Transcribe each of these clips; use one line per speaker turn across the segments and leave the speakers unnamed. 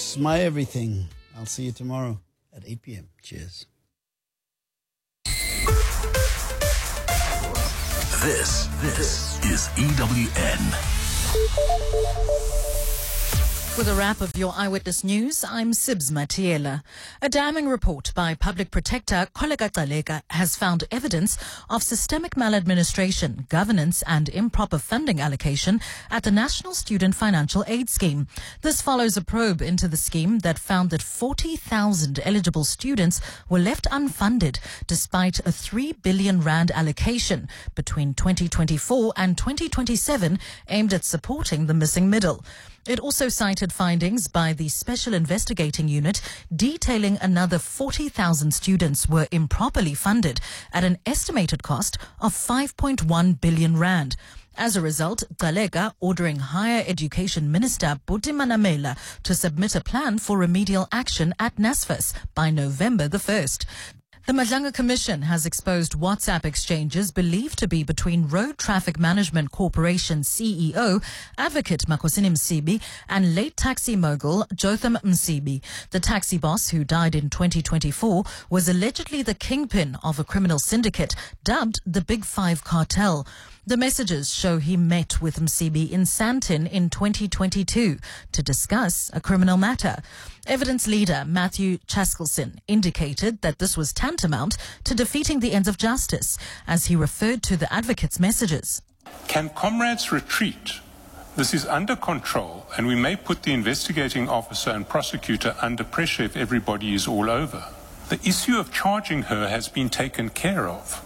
That's my everything. I'll see you tomorrow at 8 p.m. Cheers.
This is EWN.
With a wrap of your Eyewitness News, I'm Sibs Matiela. A damning report by Public Protector Kholeka Gcaleka has found evidence of systemic maladministration, governance and improper funding allocation at the National Student Financial Aid Scheme. This follows a probe into the scheme that found that 40,000 eligible students were left unfunded despite a 3 billion rand allocation between 2024 and 2027 aimed at supporting the missing middle. It also cited findings by the Special Investigating Unit detailing another 40,000 students were improperly funded at an estimated cost of 5.1 billion rand. As a result, Gcaleka ordering Higher Education Minister Buti Manamela to submit a plan for remedial action at NSFAS by November the 1st. The Madlanga Commission has exposed WhatsApp exchanges believed to be between Road Traffic Management Corporation CEO, Advocate Makhosini Msibi, and late taxi mogul Jotham Msibi. The taxi boss, who died in 2024, was allegedly the kingpin of a criminal syndicate dubbed the Big Five Cartel. The messages show he met with Msibi in Sandton in 2022 to discuss a criminal matter. Evidence leader Matthew Chaskelson indicated that this was tantamount to defeating the ends of justice, as he referred to the advocate's messages.
Can comrades retreat? This is under control, and we may put the investigating officer and prosecutor under pressure if everybody is all over. The issue of charging her has been taken care of.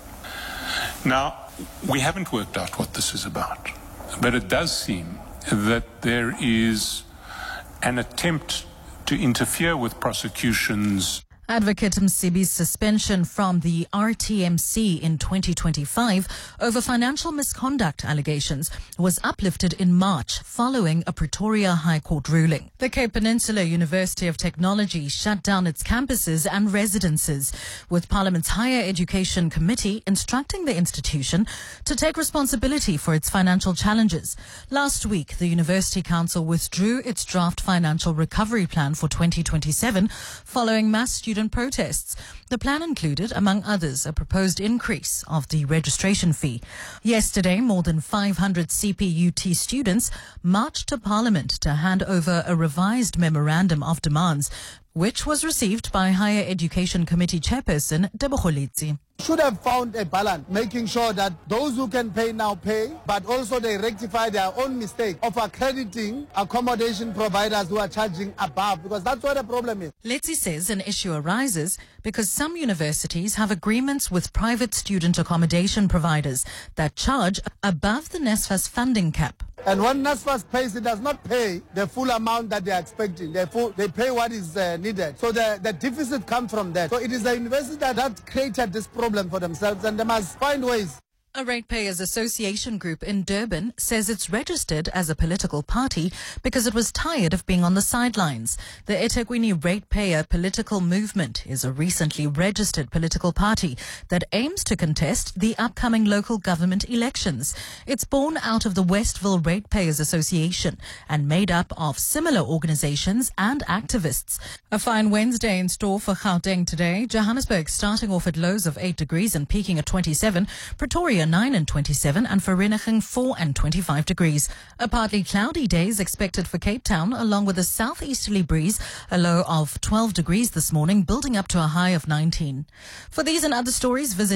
Now, we haven't worked out what this is about, but it does seem that there is an attempt to interfere with prosecutions.
Advocate Msibi's suspension from the RTMC in 2025 over financial misconduct allegations was uplifted in March following a Pretoria High Court ruling. The Cape Peninsula University of Technology shut down its campuses and residences, with Parliament's Higher Education Committee instructing the institution to take responsibility for its financial challenges. Last week, the University Council withdrew its draft financial recovery plan for 2027 following mass student protests. The plan included, among others, a proposed increase of the registration fee. Yesterday, more than 500 CPUT students marched to Parliament to hand over a revised memorandum of demands, which was received by Higher Education Committee Chairperson Debo Kholitsi.
Should have found a balance, making sure that those who can pay now pay, but also they rectify their own mistake of accrediting accommodation providers who are charging above, because that's where the problem is.
Letzi says an issue arises because some universities have agreements with private student accommodation providers that charge above the NSFAS funding cap.
And when NSFAS pays, it does not pay the full amount that they are expecting. They pay what is needed. So the deficit comes from that. So it is the university that created this problem for themselves, and they must find ways.
A ratepayers association group in Durban says it's registered as a political party because it was tired of being on the sidelines. The eThekwini Ratepayer Political Movement is a recently registered political party that aims to contest the upcoming local government elections. It's born out of the Westville Ratepayers Association and made up of similar organizations and activists. A fine Wednesday in store for Gauteng today. Johannesburg starting off at lows of 8 degrees and peaking at 27. Pretoria 9 and 27, and Vereeniging 4 and 25 degrees. A partly cloudy day is expected for Cape Town, along with a southeasterly breeze, a low of 12 degrees this morning, building up to a high of 19. For these and other stories, visit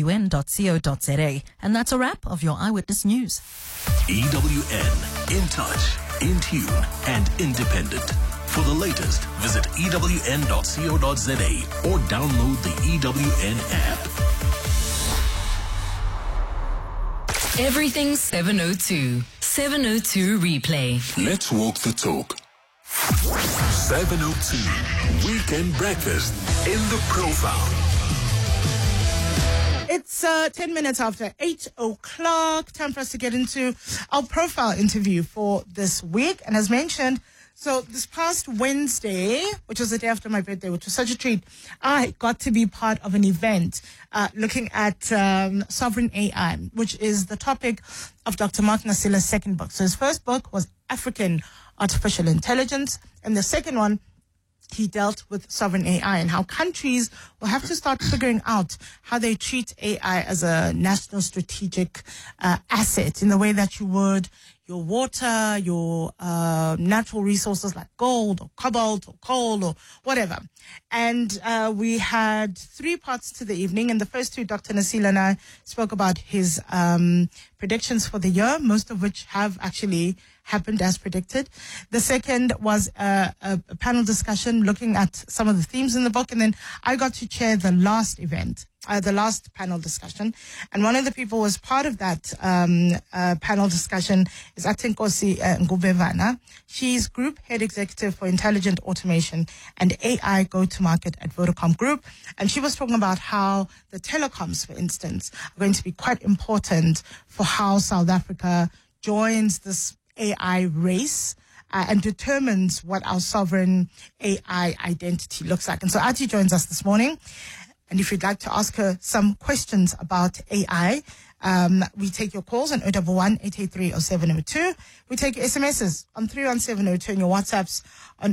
ewn.co.za. And that's a wrap of your Eyewitness News.
EWN, in touch, in tune, and independent. For the latest, visit ewn.co.za or download the EWN app.
Everything 702. 702 replay.
Let's walk the talk. 702 Weekend Breakfast in the Profile.
It's 10 minutes after 8 o'clock. Time for us to get into our profile interview for this week. And as mentioned, so this past Wednesday, which was the day after my birthday, which was such a treat, I got to be part of an event looking at sovereign AI, which is the topic of Dr. Mark Nasila's second book. So his first book was African Artificial Intelligence, and the second one he dealt with sovereign AI and how countries will have to start figuring out how they treat AI as a national strategic asset in the way that you would your water, your natural resources like gold or cobalt or coal or whatever. And we had 3 parts to the evening. And the first 2, Dr. Nasila and I spoke about his predictions for the year, most of which have actually happened as predicted. The second was a panel discussion looking at some of the themes in the book. And then I got to chair the last event, the last panel discussion. And one of the people who was part of that panel discussion is Atenkosi Ngubevana. She's Group Head Executive for Intelligent Automation and AI Go-to-Market at Vodacom Group. And she was talking about how the telecoms, for instance, are going to be quite important for how South Africa joins this AI race and determines what our sovereign AI identity looks like. And so Ati joins us this morning. And if you'd like to ask her some questions about AI, we take your calls on 011-883-0702. We take your SMSs on 31702 and your WhatsApps on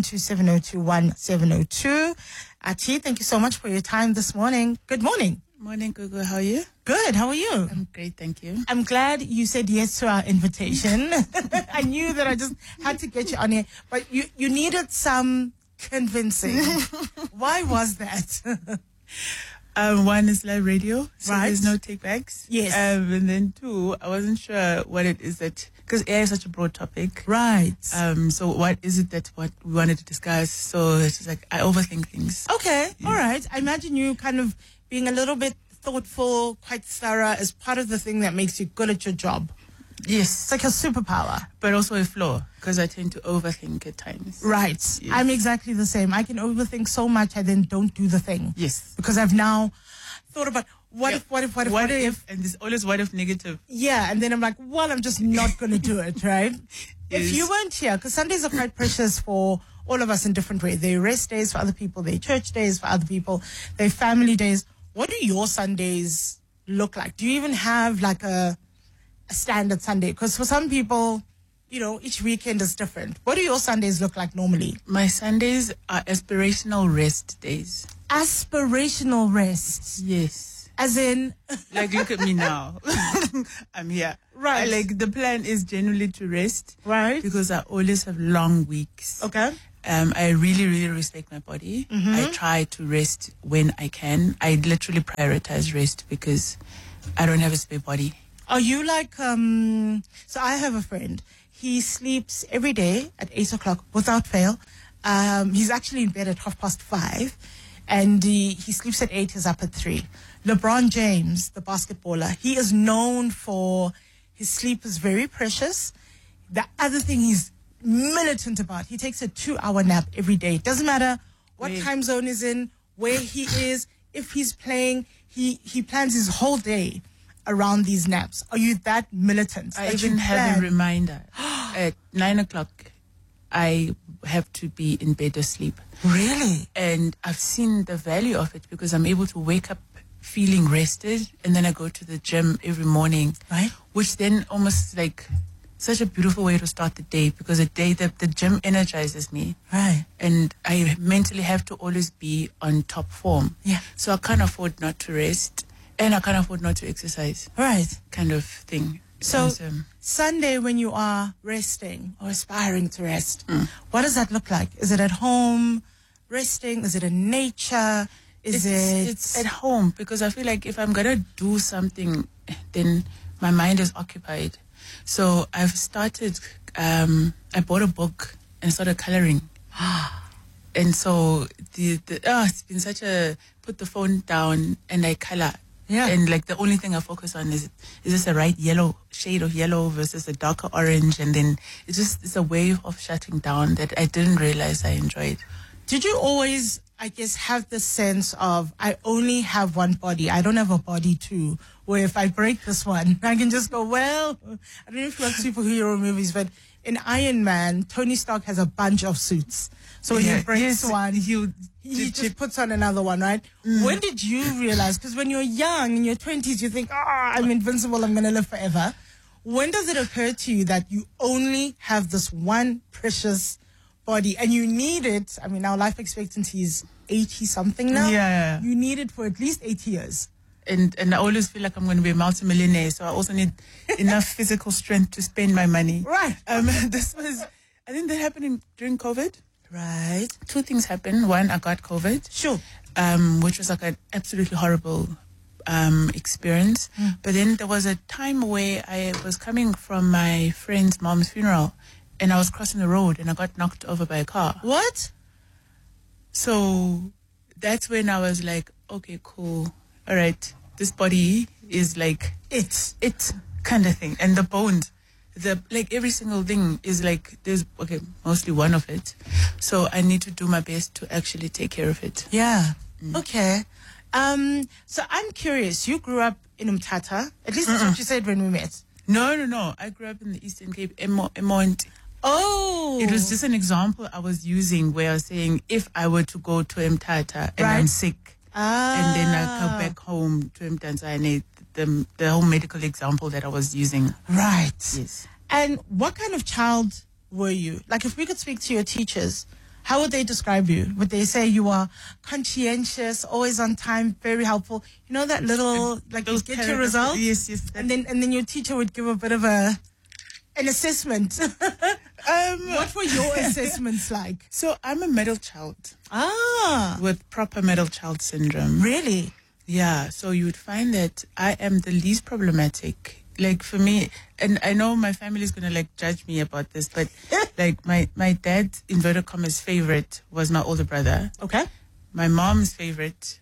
0727021702. Ati, thank you so much for your time this morning. Good morning.
Morning, Gugu. How are you?
Good. How are you?
I'm great, thank you.
I'm glad you said yes to our invitation. I knew that I just had to get you on here, but you needed some convincing. Why was that?
One is live radio, so
Right.
there's no takebacks.
Yes.
And then 2, I wasn't sure what it is that, because AI is such a broad topic.
Right.
So what is it that what we wanted to discuss? So it's just like I overthink things.
Okay. All right. I imagine you kind of being a little bit thoughtful, quite thorough is part of the thing that makes you good at your job.
Yes,
It's like a superpower.
but also a flaw because I tend to overthink at times.
Right.
Yes.
I'm exactly the same. I can overthink so much I then don't do the thing.
Yes.
Because I've now thought about what
Yeah.
if, what if,
And there's always what if negative.
Yeah, and then I'm like, well, I'm just not going to do it, right? If
Yes.
you weren't here, because Sundays are quite precious for all of us in different ways. They're rest days for other people, they're church days for other people, they're family days. What do your Sundays look like? Do you even have like a standard Sunday? Because for some people, you know, each weekend is different. What do your Sundays look like normally?
My Sundays are aspirational rest days.
Aspirational rest.
Yes.
As in,
Like, look at me now. I'm here.
Right.
Like, the plan is generally to rest.
Right.
Because I always have long weeks.
okay.
I really, really respect my body. I try to rest when I can. I literally prioritize rest because I don't have a spare body.
Are you like, so I have a friend. He sleeps every day at 8 o'clock without fail. He's actually in bed at 5:30 and he sleeps at 8, he's up at 3. LeBron James, the basketballer, he is known for his sleep is very precious. The other thing he's militant about, he takes a 2-hour nap every day. It doesn't matter what
Wait.
time zone is in, where he is, if he's playing, he plans his whole day around these naps. Are you that militant?
I
that you
even have a
plan?
reminder. At 9 o'clock, I have to be in bed asleep.
Really?
And I've seen the value of it because I'm able to wake up feeling rested, and then I go to the gym every morning.
Right.
Which then almost like such a beautiful way to start the day, because the gym energizes me.
Right.
And I mentally have to always be on top form.
Yeah.
So I can't afford not to rest, and I can't afford not to exercise,
Right.
kind of thing.
So
And,
Sunday, when you are resting or aspiring to rest, what does that look like? Is it at home, resting? Is it in nature?
it's at home, because I feel like if I'm gonna do something, then my mind is occupied. So I've started. I bought a book and started coloring. And so it's been such a put the phone down and I color.
Yeah.
And like the only thing I focus on is this the right yellow shade of yellow versus a darker orange, and then it's a way of shutting down that I didn't realize I enjoyed.
Did you always, I guess, have the sense of, I only have one body, I don't have a body too, where if I break this one, I can just go, well, I don't know if you watch superhero movies, but in Iron Man, Tony Stark has a bunch of suits. So when he breaks one, he just puts on another one, right? When did you realize, because when you're young, in your 20s, you think, I'm invincible, I'm going to live forever. When does it occur to you that you only have this one precious body, and you need it. I mean, our life expectancy is 80 something now.
Yeah.
You need it for at least 80 years.
And I always feel like I'm going to be a multimillionaire, so I also need enough physical strength to spend my money.
Right.
I think that happened during COVID.
Right.
2 things happened. One, I got COVID.
Sure.
Which was like an absolutely horrible experience. But then there was a time where I was coming from my friend's mom's funeral, and I was crossing the road and I got knocked over by a car.
What?
So that's when I was like, okay, cool. All right, this body is like it kind of thing. And the bones, every single thing is like, there's, okay, mostly one of it. So I need to do my best to actually take care of it.
Yeah. Okay. So I'm curious, you grew up in Umtata, at least that's what you said when we met.
No. I grew up in the Eastern Cape, Emont.
Oh.
It was just an example I was using where I was saying, if I were to go to Mthatha and I'm sick, and then I come back home to Mthanzane, the whole medical example that I was using.
Right.
Yes.
And what kind of child were you? Like, if we could speak to your teachers, how would they describe you? Would they say you are conscientious, always on time, very helpful? You know that little, like, you get your results?
Yes.
And then your teacher would give a bit of an assessment. What were your assessments like?
So I'm a middle child. With proper middle child syndrome.
Really?
Yeah. So you would find that I am the least problematic. Like, for me, and I know my family is going to like judge me about this, but like my dad's inverted commas favorite was my older brother.
Okay.
My mom's favorite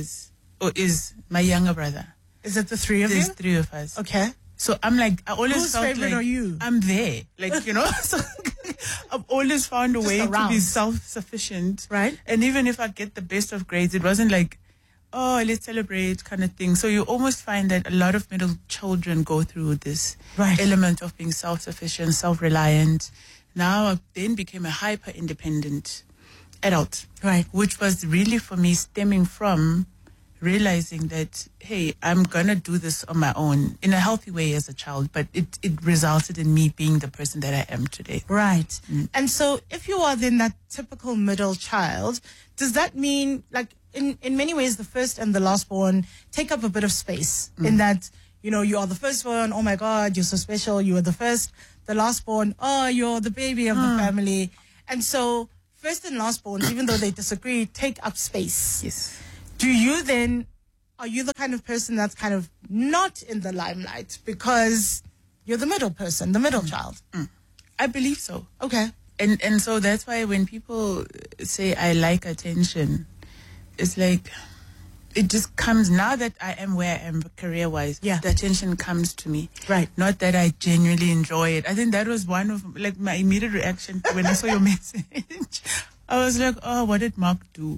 is my younger brother.
Is it the three of you?
There's 3 of us.
Okay.
So I'm like, I always
Whose
felt
favorite
like
are you?
I'm there. Like, you know, so I've always found a way to be self-sufficient.
Right.
And even if I get the best of grades, it wasn't like, oh, let's celebrate kind of thing. So you almost find that a lot of middle children go through this element of being self-sufficient, self-reliant. Now I then became a hyper-independent adult.
Right.
Which was really for me stemming from realizing that, hey, I'm going to do this on my own in a healthy way as a child, but it resulted in me being the person that I am today.
Right. And so if you are then that typical middle child, does that mean, like, in many ways, the first and the last born take up a bit of space in that, you know, you are the first born, oh my God, you're so special, you are the first. The last born, oh, you're the baby of the family. And so first and last born, even though they disagree, take up space.
Yes.
Are you the kind of person that's kind of not in the limelight because you're the middle person, the middle child?
I believe so.
Okay.
And so that's why when people say I like attention, it's like, it just comes, now that I am where I am career-wise, the attention comes to me.
Right.
Not that I genuinely enjoy it. I think that was one of, like, my immediate reaction when I saw your message. I was like, oh, what did Mark do?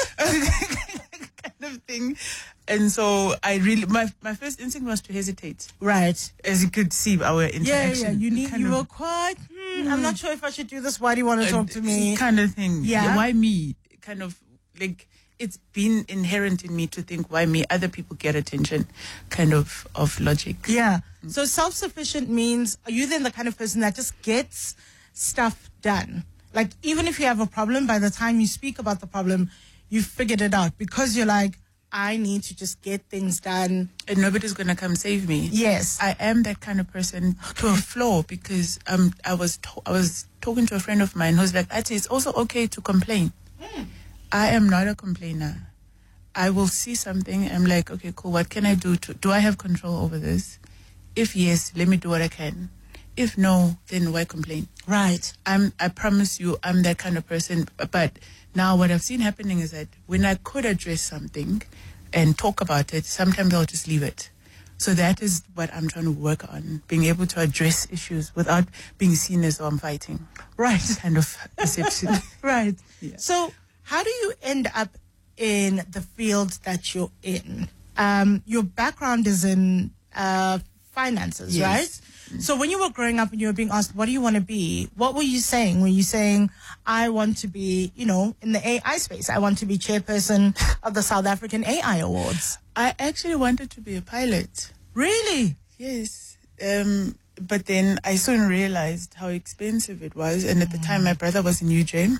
Kind of thing. And so I really, my first instinct was to hesitate.
Right.
As you could see, our interaction.
You were quite, I'm not sure if I should do this. Why do you want to talk to me?
Kind of thing.
Yeah.
Why me? Kind of, like, it's been inherent in me to think, why me? Other people get attention, kind of logic.
Yeah. So self-sufficient means, are you then the kind of person that just gets stuff done? Like, even if you have a problem, by the time you speak about the problem, you figured it out because you're like, I need to just get things done.
And nobody's going to come save me.
Yes.
I am that kind of person to a flaw because I was talking to a friend of mine who's like, actually, it's also okay to complain. I am not a complainer. I will see something. I'm like, okay, cool. What can I do? Do I have control over this? If yes, let me do what I can. If no, then why complain?
Right.
I promise you, I'm that kind of person. But now what I've seen happening is that when I could address something and talk about it, sometimes I'll just leave it. So that is what I'm trying to work on, being able to address issues without being seen as though I'm fighting.
Right.
Kind of perception.
Right.
Yeah.
So how do you end up in the field that you're in? Your background is in finances,
Yes.
right? So when you were growing up and you were being asked, what do you want to be? What were you saying? Were you saying, I want to be, you know, in the AI space. I want to be chairperson of the South African AI Awards.
I actually wanted to be a pilot.
Really?
Yes. but then I soon realized how expensive it was. And at the time, my brother was in UJ.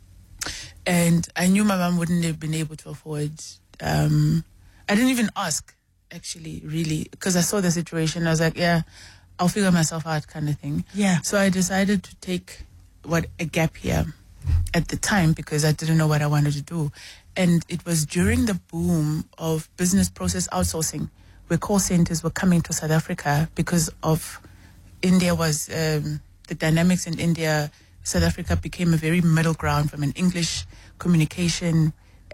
And I knew my mom wouldn't have been able to afford. I didn't even ask, actually, really, because I saw the situation. I was like, yeah, I'll figure myself out kind of thing.
Yeah.
So I decided to take a gap year at the time because I didn't know what I wanted to do. And it was during the boom of business process outsourcing, where call centers were coming to South Africa because of India was, the dynamics in India. South Africa became a very middle ground from an English communication.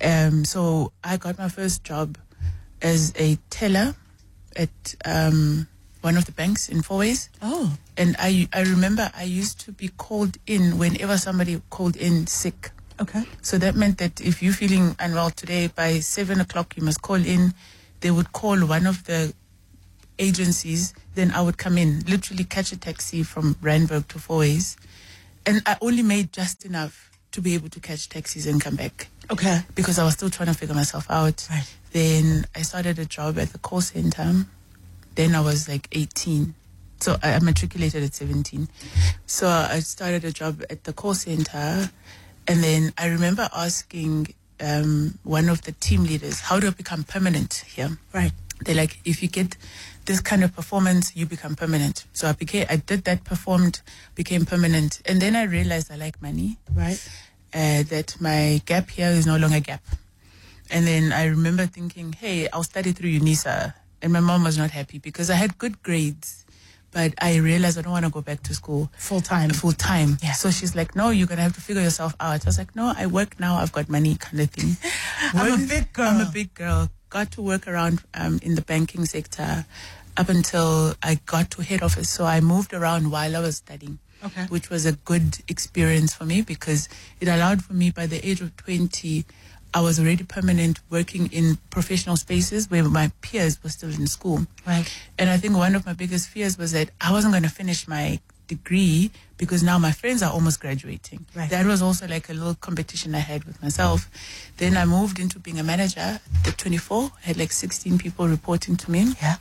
So I got my first job as a teller at one of the banks in Fourways.
Oh.
And I remember I used to be called in whenever somebody called in sick.
Okay.
So that meant that if you're feeling unwell today, by 7 o'clock you must call in. They would call one of the agencies, then I would come in, literally catch a taxi from Randburg to Fourways. And I only made just enough to be able to catch taxis and come back.
Okay.
Because I was still trying to figure myself out.
Right.
Then I started a job at the call center. Then I was like 18. So I matriculated at 17. So I started a job at the call center. And then I remember asking one of the team leaders, how do I become permanent here?
Right.
They're like, if you get this kind of performance, you become permanent. So I did that, performed, became permanent. And then I realized I like money.
Right.
That my gap here is no longer a gap. And then I remember thinking, hey, I'll study through UNISA. And my mom was not happy because I had good grades. But I realized I don't want to go back to school.
Full time.
Yeah. So she's like, no, you're going to have to figure yourself out. I was like, no, I work now. I've got money kind of thing.
I'm a big girl.
I'm a big girl. Got to work around in the banking sector up until I got to head office. So I moved around while I was studying.
Okay.
Which was a good experience for me because it allowed for me, by the age of 20, I was already permanent working in professional spaces where my peers were still in school.
Right.
And I think one of my biggest fears was that I wasn't going to finish my degree because now my friends are almost graduating.
Right.
That was also like a little competition I had with myself. Then I moved into being a manager at 24. I had like 16 people reporting to me.
Yeah.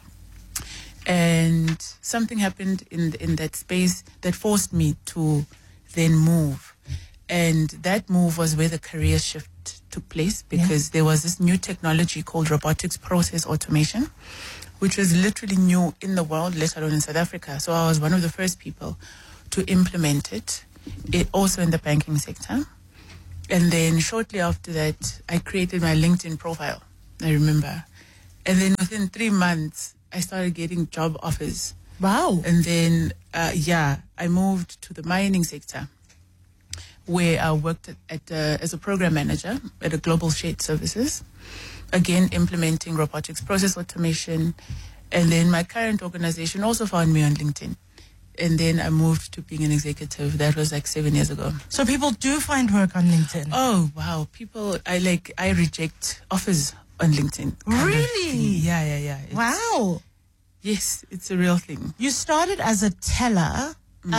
And something happened in that space that forced me to then move. And that move was where the career shift took place because there was this new technology called robotics process automation, which was literally new in the world, let alone in South Africa. So I was one of the first people to implement it also in the banking sector. And then shortly after that, I created my LinkedIn profile, I remember. And then within 3 months, I started getting job offers.
Wow.
And then, I moved to the mining sector, where I worked as a program manager at a global shared services, again, implementing robotics process automation. And then my current organization also found me on LinkedIn. And then I moved to being an executive. That was like 7 years ago.
So people do find work on LinkedIn?
Oh, wow. People, I reject offers on LinkedIn.
Really?
Yeah.
Wow.
Yes, it's a real thing.
You started as a teller.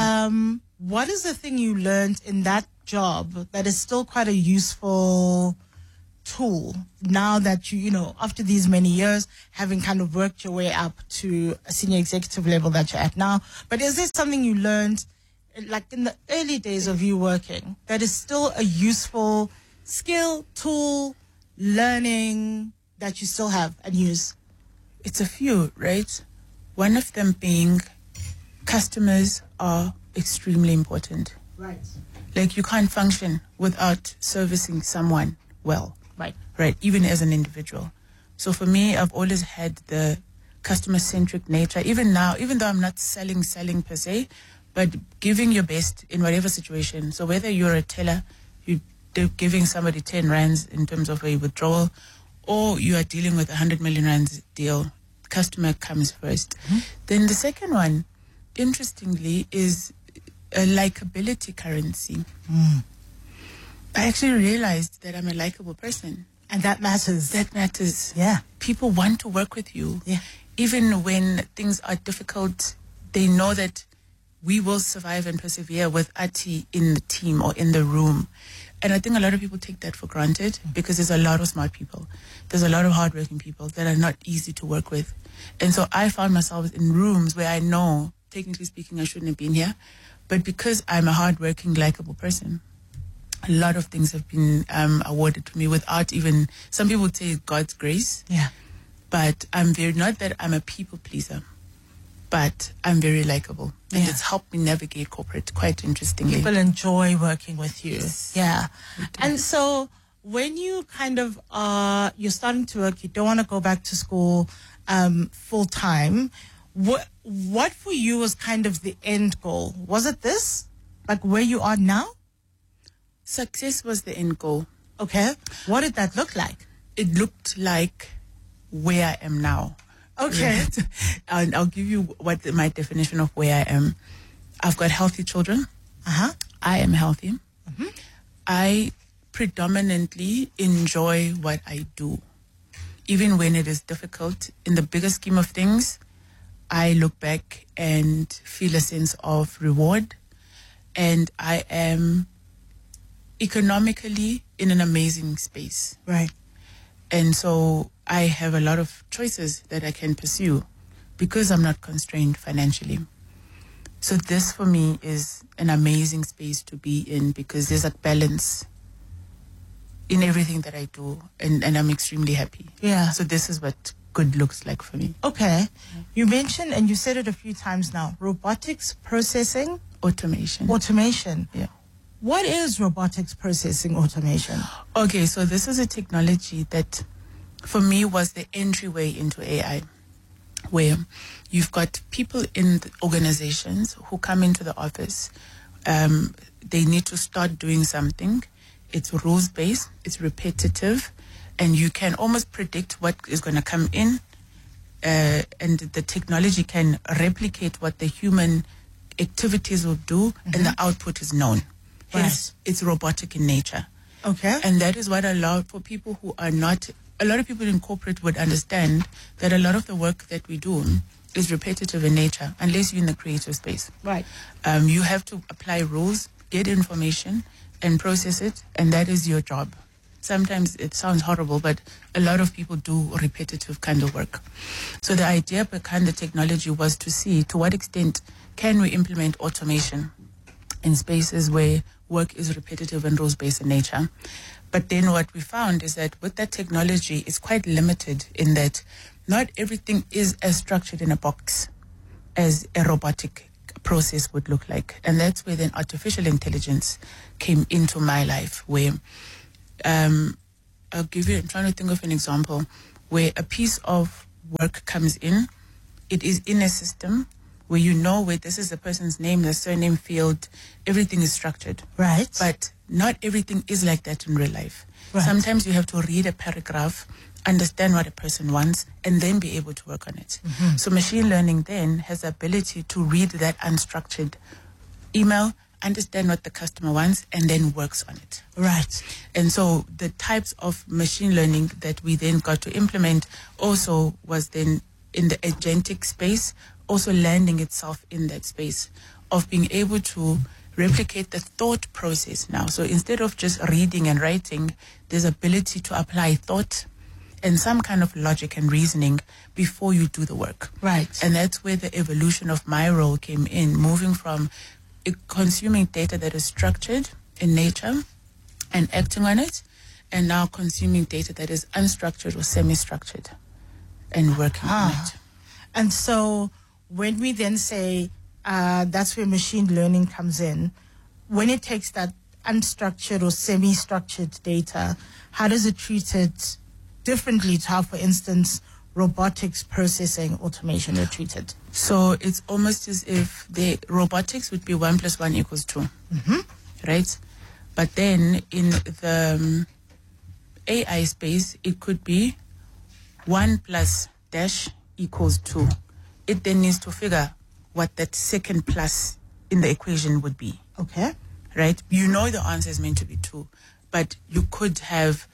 What is the thing you learned in that job that is still quite a useful tool now that you after these many years, having kind of worked your way up to a senior executive level that you're at now? But is there something you learned like in the early days of you working that is still a useful skill, tool, learning that you still have and use?
It's a few, right? One of them being customers are extremely important.
Right.
Like you can't function without servicing someone well.
Right.
Even as an individual. So for me, I've always had the customer-centric nature. Even now, even though I'm not selling per se, but giving your best in whatever situation. So whether you're a teller, you're giving somebody 10 rands in terms of a withdrawal, or you are dealing with 100 million rands deal, customer comes first. Mm-hmm. Then the second one, interestingly, is a likability currency. I actually realized that I'm a likable person.
And that matters.
That matters.
Yeah.
People want to work with you.
Yeah.
Even when things are difficult, they know that we will survive and persevere with Ati in the team or in the room. And I think a lot of people take that for granted because there's a lot of smart people. There's a lot of hardworking people that are not easy to work with. And so I found myself in rooms where I know technically speaking, I shouldn't have been here. But because I'm a hardworking, likable person, a lot of things have been awarded to me without even, some people would say God's grace.
Yeah.
But I'm not that I'm a people pleaser, but I'm very likable. And
Yeah.
it's helped me navigate corporate quite interestingly.
People enjoy working with you.
Yes.
Yeah. And so when you kind of you're starting to work, you don't want to go back to school full time. What for you was kind of the end goal? Was it this? Like where you are now?
Success was the end goal.
Okay. What did that look like?
It looked like where I am now.
Okay.
Right? I'll give you what my definition of where I am. I've got healthy children.
Uh-huh.
I am healthy. Mm-hmm. I predominantly enjoy what I do. Even when it is difficult, in the bigger scheme of things, I look back and feel a sense of reward. And I am economically in an amazing space.
Right.
And so I have a lot of choices that I can pursue because I'm not constrained financially. So this for me is an amazing space to be in because there's a balance in everything that I do, and I'm extremely happy.
Yeah.
So this is what good looks like for me.
Okay. You mentioned, and you said it a few times now, robotics processing.
Automation. Yeah.
What is robotics processing automation?
Okay, so this is a technology that for me was the entryway into AI, where you've got people in the organizations who come into the office. They need to start doing something. It's rules-based, it's repetitive, and you can almost predict what is going to come in, and the technology can replicate what the human activities will do, and the output is known. Hence, it's robotic in nature.
Okay.
And that is what allowed for people who are not, a lot of people in corporate would understand that a lot of the work that we do is repetitive in nature, unless you're in the creative space.
Right.
You have to apply rules, get information, and process it, and that is your job. Sometimes it sounds horrible, but a lot of people do repetitive kind of work. So the idea behind the technology was to see to what extent can we implement automation in spaces where work is repetitive and rules-based in nature. But then what we found is that with that technology, it's quite limited in that not everything is as structured in a box as a robotic process would look like. And that's where then artificial intelligence came into my life, where I'm trying to think of an example where a piece of work comes in. It is in a system where you know where this is the person's name, the surname field, everything is structured.
Right.
But not everything is like that in real life.
Right.
Sometimes you have to read a paragraph, understand what a person wants, and then be able to work on it.
Mm-hmm.
So machine learning then has the ability to read that unstructured email, understand what the customer wants, and then works on it.
Right.
And so the types of machine learning that we then got to implement also was then in the agentic space, also landing itself in that space of being able to replicate the thought process now. So instead of just reading and writing, there's ability to apply thought and some kind of logic and reasoning before you do the work.
Right.
And that's where the evolution of my role came in, moving from consuming data that is structured in nature and acting on it, and now consuming data that is unstructured or semi-structured and working on it.
And so when we then say that's where machine learning comes in, when it takes that unstructured or semi-structured data, how does it treat it differently to how, for instance, robotics processing automation are treated?
So it's almost as if the robotics would be 1 + 1 = 2, right? But then in the AI space, it could be 1 + dash = 2. It then needs to figure what that second plus in the equation would be.
Okay.
Right? You know the answer is meant to be 2, but you could have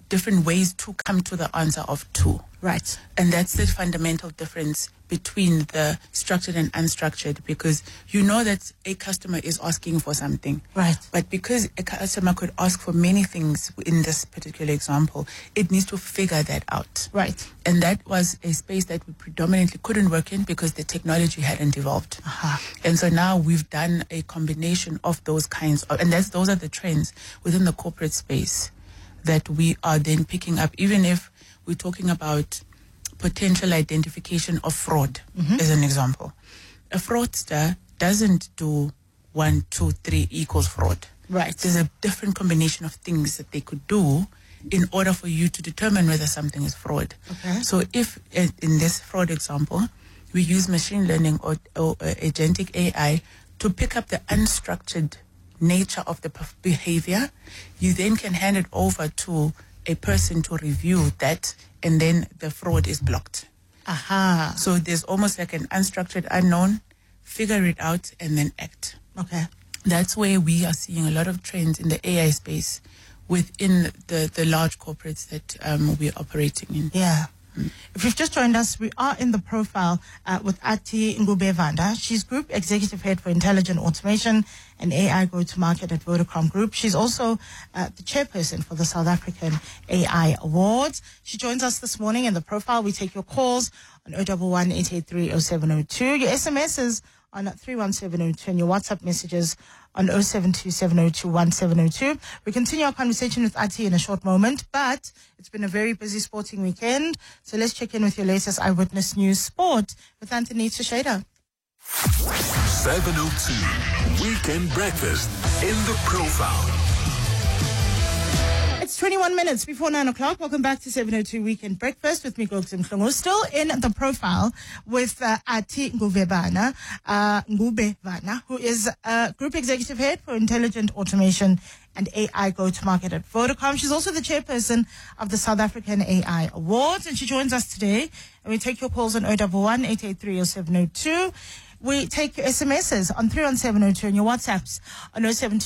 different ways to come to the answer of 2.
Right.
And that's the fundamental difference between the structured and unstructured, because you know that a customer is asking for something.
Right.
But because a customer could ask for many things in this particular example, it needs to figure that out.
Right.
And that was a space that we predominantly couldn't work in because the technology hadn't evolved. And so now we've done a combination of those kinds of, and those are the trends within the corporate space that we are then picking up, even if we're talking about potential identification of fraud, as an example. A fraudster doesn't do 1, 2, 3 equals fraud.
Right.
There's a different combination of things that they could do in order for you to determine whether something is fraud.
Okay.
So if, in this fraud example, we use machine learning or agentic AI to pick up the unstructured nature of the behavior, you then can hand it over to a person to review that, and then the fraud is blocked. So there's almost like an unstructured unknown, figure it out, and then act.
Okay.
That's where we are seeing a lot of trends in the AI space within the large corporates that we're operating in.
Yeah. If you've just joined us, we are in the profile with Ati Ngube Vanda. She's Group Executive Head for Intelligent Automation and AI Go-to-Market at Vodacom Group. She's also the chairperson for the South African AI Awards. She joins us this morning in the profile. We take your calls on 011-883-0702, your SMSs on 31702, and your WhatsApp messages on 0727021702. We continue our conversation with Ati in a short moment, but it's been a very busy sporting weekend. So let's check in with your latest Eyewitness News Sport with Anthony Tsheda.
702 Weekend Breakfast in the Profile.
It's 21 minutes before 9 o'clock. Welcome back to 702 Weekend Breakfast with me, Goksim Mhlongo. Still in the profile with Ati Ngube Vana, who is Group Executive Head for Intelligent Automation and AI Go-to-Market at Vodacom. She's also the chairperson of the South African AI Awards, and she joins us today. And we take your calls on 011-883-0702. We take your SMSs on 31702 and your WhatsApps on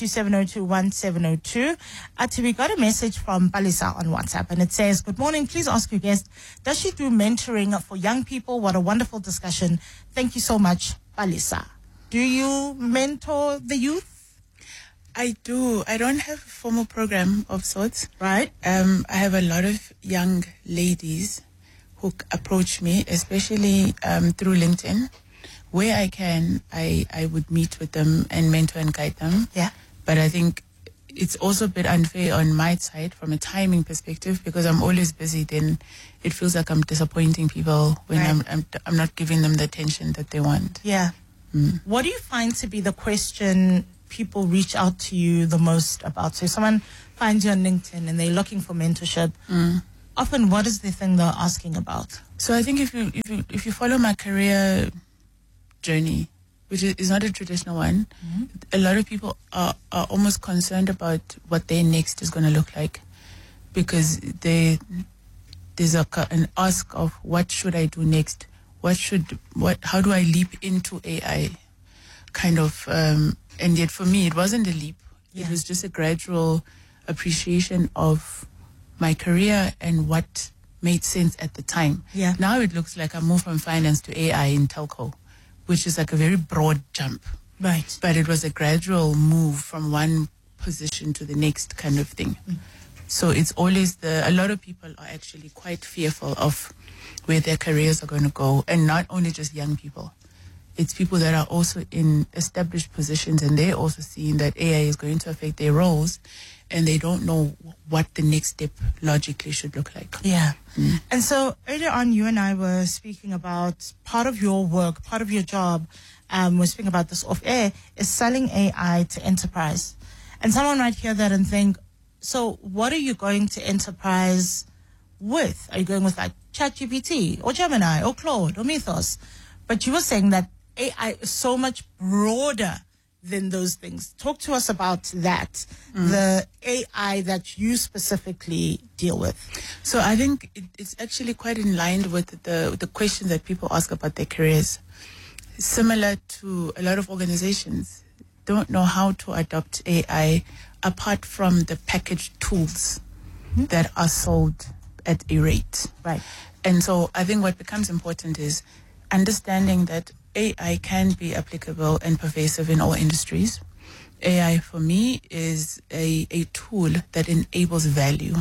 0727021702. Ati, we got a message from Palisa on WhatsApp, and it says, "Good morning. Please ask your guest, does she do mentoring for young people? What a wonderful discussion. Thank you so much, Palisa." Do you mentor the youth?
I do. I don't have a formal program of sorts.
Right.
I have a lot of young ladies who approach me, especially through LinkedIn. Where I can, I would meet with them and mentor and guide them.
Yeah.
But I think it's also a bit unfair on my side from a timing perspective, because I'm always busy. Then it feels like I'm disappointing people when
Right.
I'm not giving them the attention that they want.
Yeah. What do you find to be the question people reach out to you the most about? So if someone finds you on LinkedIn and they're looking for mentorship, often what is the thing they're asking about?
So I think if you follow my career journey, which is not a traditional one, a lot of people are almost concerned about what their next is going to look like, because there's an ask of what should I do next, how do I leap into AI kind of, and yet for me it wasn't a leap. It was just a gradual appreciation of my career and what made sense at the time. Now it looks like I moved from finance to AI in telco, which is like a very broad jump.
Right.
But it was a gradual move from one position to the next kind of thing. So it's always a lot of people are actually quite fearful of where their careers are going to go. And not only just young people. It's people that are also in established positions, and they're also seeing that AI is going to affect their roles, and they don't know what the next step logically should look like.
Yeah. And so earlier on, you and I were speaking about part of your work, part of your job, we're speaking about this off air, is selling AI to enterprise. And someone might hear that and think, so what are you going to enterprise with? Are you going with like ChatGPT or Gemini or Claude or Mythos? But you were saying that AI is so much broader than those things. Talk to us about that, the AI that you specifically deal with.
So I think it's actually quite in line with the questions that people ask about their careers. Similar to a lot of organizations don't know how to adopt AI apart from the packaged tools that are sold at a rate.
Right.
And so I think what becomes important is understanding that AI can be applicable and pervasive in all industries. AI for me is a tool that enables value.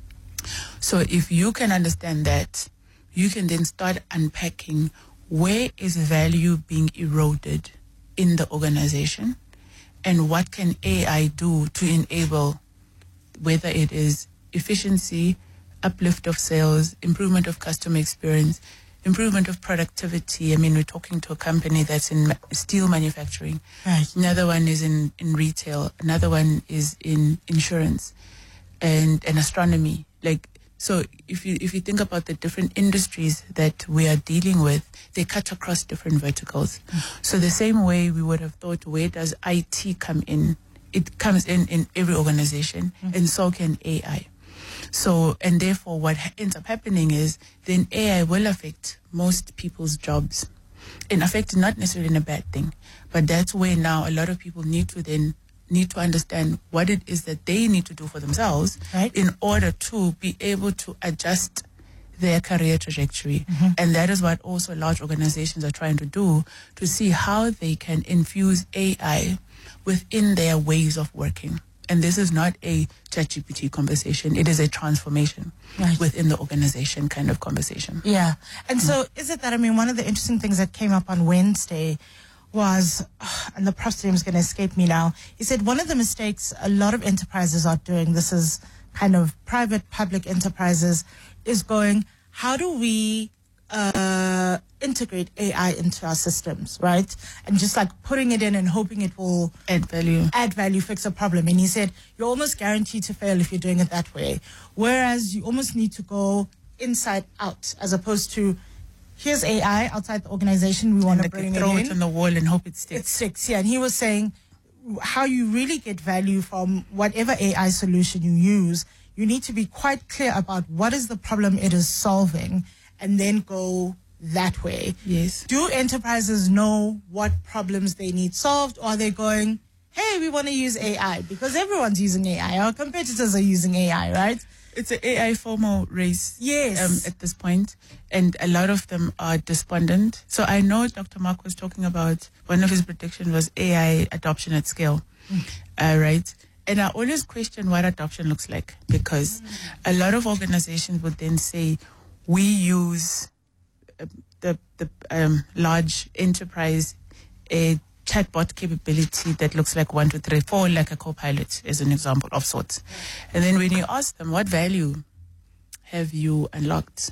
So if you can understand that, you can then start unpacking where is value being eroded in the organization and what can AI do to enable, whether it is efficiency, uplift of sales, improvement of customer experience, improvement of productivity. I mean, we're talking to a company that's in steel manufacturing.
Right.
Another one is in retail. Another one is in insurance and astronomy. Like, so if you think about the different industries that we are dealing with, they cut across different verticals. So the same way we would have thought, where does IT come in? It comes in every organization, and so can AI. So, and therefore what ends up happening is then AI will affect most people's jobs, and affect not necessarily in a bad thing, but that's where now a lot of people need to understand what it is that they need to do for themselves,
right,
in order to be able to adjust their career trajectory. And that is what also large organizations are trying to do, to see how they can infuse AI within their ways of working. And this is not a ChatGPT conversation. It is a transformation within the organization kind of conversation.
Yeah. And so is it that, I mean, one of the interesting things that came up on Wednesday was, and the prof's name is going to escape me now, he said one of the mistakes a lot of enterprises are doing, this is kind of private, public enterprises, is going, how do we integrate AI into our systems, right? And just like putting it in and hoping it will
add value,
fix a problem. And he said, you're almost guaranteed to fail if you're doing it that way. Whereas you almost need to go inside out, as opposed to, here's AI outside the organization, we want to bring
throw
it
it on the wall and hope it sticks.
It sticks, yeah. And he was saying how you really get value from whatever AI solution you use, you need to be quite clear about what is the problem it is solving, and then go that way.
Yes.
Do enterprises know what problems they need solved, or are they going, hey, we want to use AI? Because everyone's using AI. Our competitors are using AI, right?
It's an AI FOMO race.
Yes.
At this point, and a lot of them are despondent. So I know Dr. Mark was talking about, one of his predictions was AI adoption at scale, right? And I always question what adoption looks like, because a lot of organizations would then say, we use the large enterprise a chatbot capability that looks like 1, 2, 3, 4, like a co-pilot, as an example of sorts. And then when you ask them, what value have you unlocked?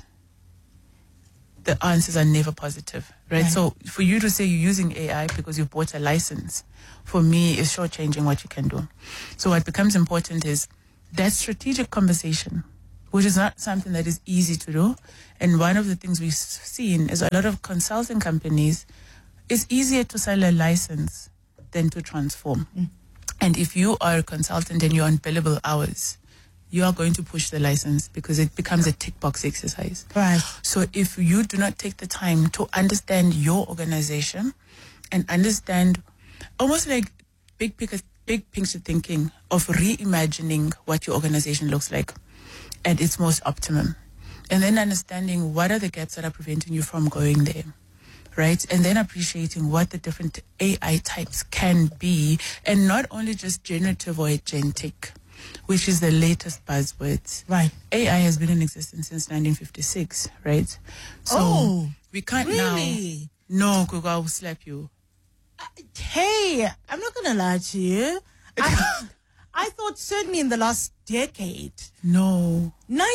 The answers are never positive, right? So for you to say you're using AI because you've bought a license, for me, is shortchanging what you can do. So what becomes important is that strategic conversation, which is not something that is easy to do. And one of the things we've seen is a lot of consulting companies, it's easier to sell a license than to transform. And if you are a consultant and you're on billable hours, you are going to push the license because it becomes a tick box exercise.
Right.
So if you do not take the time to understand your organization and understand almost like big picture thinking of reimagining what your organization looks like at its most optimum, and then understanding what are the gaps that are preventing you from going there, right? And then appreciating what the different AI types can be, and not only just generative or agentic, which is the latest buzzwords.
Right.
AI has been in existence since 1956, right? So we can't
really?
now. No, Kuga, I will slap you.
Hey, I'm not going to lie to you. I thought certainly in the last decade.
No.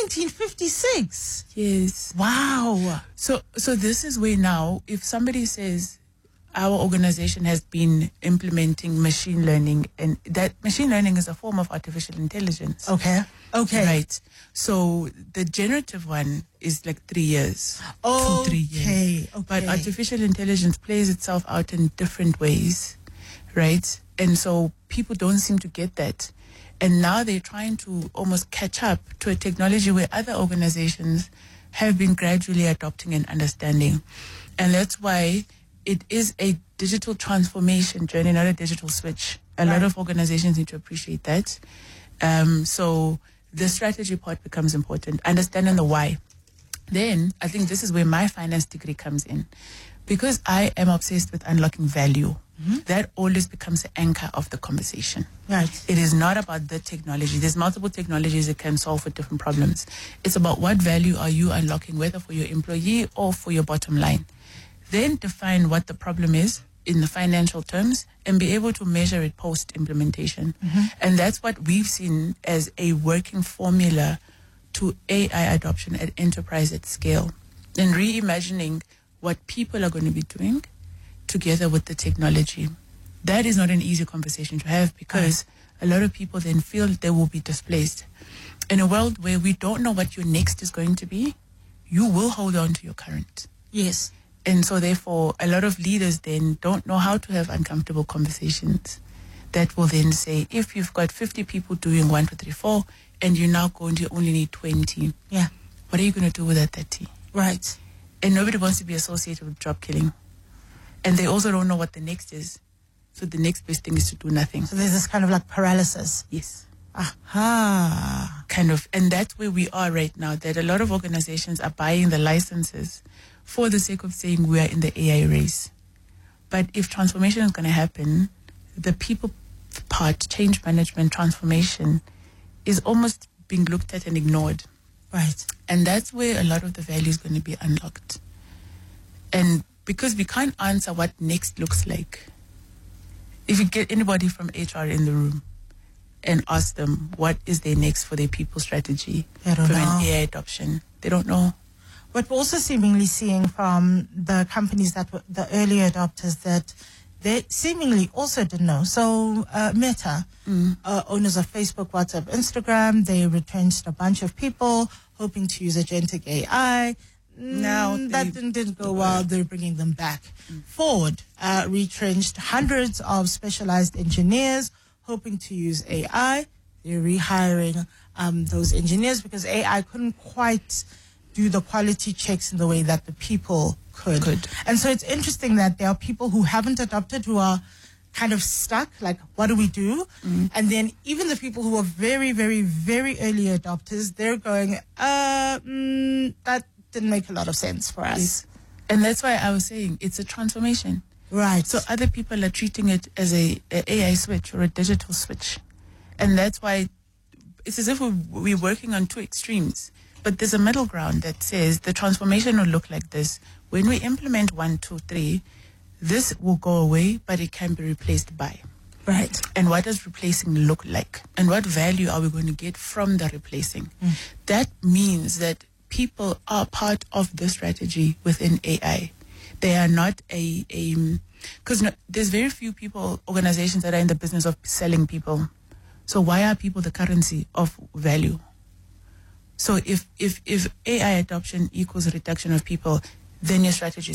1956.
Yes.
Wow.
So this is where now, if somebody says our organization has been implementing machine learning, and that machine learning is a form of artificial intelligence.
Okay.
Right. So the generative one is like 3 years.
Oh,
3 years.
Okay.
But artificial intelligence plays itself out in different ways, right? And so people don't seem to get that. And now they're trying to almost catch up to a technology where other organizations have been gradually adopting and understanding. And that's why it is a digital transformation journey, not a digital switch. A lot of organizations need to appreciate that. So the strategy part becomes important, understanding the why. Then I think this is where my finance degree comes in. Because I am obsessed with unlocking value, that always becomes the anchor of the conversation.
Right.
It is not about the technology. There's multiple technologies that can solve for different problems. It's about what value are you unlocking, whether for your employee or for your bottom line. Then define what the problem is in the financial terms and be able to measure it post-implementation. And that's what we've seen as a working formula to AI adoption at enterprise at scale. And reimagining what people are going to be doing together with the technology. That is not an easy conversation to have because a lot of people then feel they will be displaced. In a world where we don't know what your next is going to be, you will hold on to your current.
Yes.
And so therefore, a lot of leaders then don't know how to have uncomfortable conversations that will then say, if you've got 50 people doing 1, 2, 3, 4, and you're now going to only need 20,
Yeah.
what are you going to do with that 30?
Right.
And nobody wants to be associated with job killing. And they also don't know what the next is. So the next best thing is to do nothing.
So there's this kind of like paralysis.
Yes.
Aha.
Kind of. And that's where we are right now, that a lot of organizations are buying the licenses for the sake of saying we are in the AI race. But if transformation is going to happen, the people part, change management, transformation, is almost being looked at and ignored.
Right.
And that's where a lot of the value is going to be unlocked. And because we can't answer what next looks like, if you get anybody from HR in the room and ask them what is their next for their people strategy
They don't
from
know.
an AI adoption, they don't know.
But we're also seemingly seeing from the companies that were the early adopters that they seemingly also didn't know. So Meta, owners of Facebook, WhatsApp, Instagram, they retrenched a bunch of people hoping to use agentic AI.
Now
That didn't go well. They're bringing them back. Ford retrenched hundreds of specialized engineers hoping to use AI. They're rehiring those engineers because AI couldn't quite do the quality checks in the way that the people could. And so it's interesting that there are people who haven't adopted who are kind of stuck, like, what do we do? And then even the people who are very, very, very early adopters, they're going, that didn't make a lot of sense for us.
Yes. And that's why I was saying it's a transformation.
Right.
So other people are treating it as a AI switch or a digital switch. And that's why it's as if we're working on two extremes. But there's a middle ground that says the transformation will look like this. When we implement 1, 2, 3, this will go away, but it can be replaced by.
Right.
And what does replacing look like? And what value are we going to get from the replacing? That means that people are part of the strategy within AI. They are not because there's very few people, organizations that are in the business of selling people. So why are people the currency of value? So if AI adoption equals a reduction of people, then your strategy